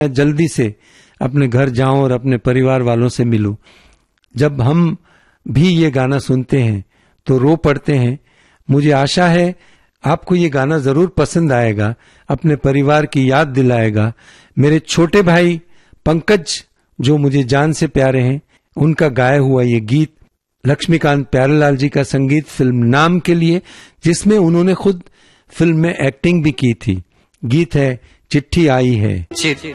मैं जल्दी से अपने घर जाऊं और अपने परिवार वालों से मिलूं। जब हम भी ये गाना सुनते हैं तो रो पड़ते हैं। मुझे आशा है आपको ये गाना जरूर पसंद आएगा, अपने परिवार की याद दिलाएगा। मेरे छोटे भाई पंकज जो मुझे जान से प्यारे हैं, उनका गाया हुआ ये गीत लक्ष्मीकांत प्यारेलाल जी का संगीत फिल्म नाम के लिए, जिसमें उन्होंने खुद फिल्म में एक्टिंग भी की थी। गीत है चिट्ठी आई है।